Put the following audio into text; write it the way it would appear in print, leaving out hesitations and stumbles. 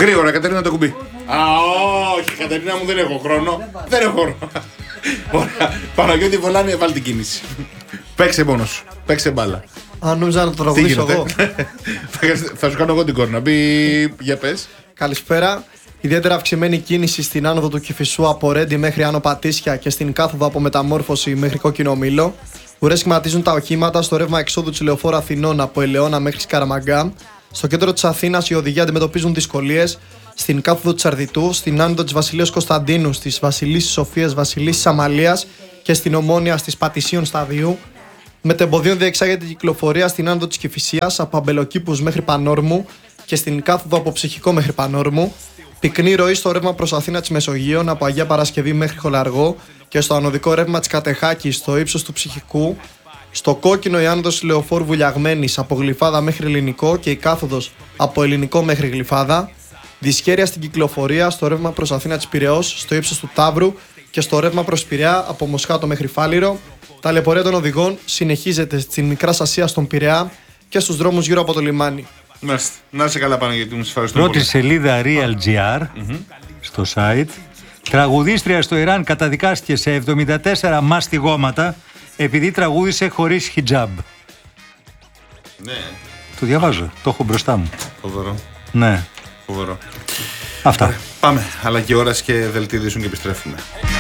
Γρήγορα, Κατερίνα, το κουμπί. Α, όχι, Κατερίνα μου, δεν έχω χρόνο. Δεν έχω χρόνο. Ωραία. Παναγιώτη Βολάνη, βάλει την κίνηση. Παίξε μόνο σου. Παίξε μπάλα. Αν νόμιζα να το τραγουδήσω εγώ. Θα σου κάνω εγώ την κόρνα. Μπει, για πες. Καλησπέρα. Ιδιαίτερα αυξημένη κίνηση στην άνοδο του Κηφισού από Ρέντι μέχρι Άνω Πατήσια και στην κάθοδο από Μεταμόρφωση μέχρι Κόκκινο Μήλο. Ουρές σχηματίζουν τα οχήματα στο ρεύμα εξόδου της Λεωφόρου Αθηνών από Ελαιώνα μέχρι Σκαραμαγκά. Στο κέντρο της Αθήνας οι οδηγοί αντιμετωπίζουν δυσκολίες. Στην κάθοδο της Αρδιτού, στην άνοδο της Βασιλείας Κωνσταντίνου, στις Βασιλίσσης Σοφίας, Βασιλίσσης Αμαλίας και στην Ομόνια στις Πατησίων Σταδίου. Μετεμποδίων διεξάγεται η κυκλοφορία στην άνοδο της Κηφισίας από Αμπελοκήπους μέχρι Πανόρμου και στην κάθοδο από Ψυχικό μέχρι Πανόρμου. Πυκνή ροή στο ρεύμα προς Αθήνα της Μεσογείων από Αγία Παρασκευή μέχρι Χολαργό και στο ανωδικό ρεύμα της Κατεχάκης στο ύψος του Ψυχικού. Στο κόκκινο η άνοδος Λεωφόρου Βουλιαγμένης από Γλυφάδα μέχρι Ελληνικό και η κάθοδος από Ελληνικό μέχρι Γλυφάδα. Δυσχέρεια στην κυκλοφορία στο ρεύμα προς Αθήνα της Πειραιώς στο ύψος του Ταύρου και στο ρεύμα προς Πειραιά από Μοσχάτο μέχρι Φάληρο. Ταλαιπωρία των οδηγών συνεχίζεται στην Μικρά Ασία στον Πειραιά και στους δρόμους γύρω από το λιμάνι. Να είσαι καλά, Παναγιώτη μου, ευχαριστώ. Πρώτη σελίδα Real.gr στο site. Τραγουδίστρια στο Ιράν καταδικάστηκε σε 74 μαστιγώματα επειδή τραγούδισε χωρίς χιτζάμπ. Ναι. Το διαβάζω, το έχω μπροστά μου. Φοβερό. Ναι. Φοβερό. Αυτά. Πάμε. Αλλά και ώρας και δελτίδισουν και επιστρέφουμε.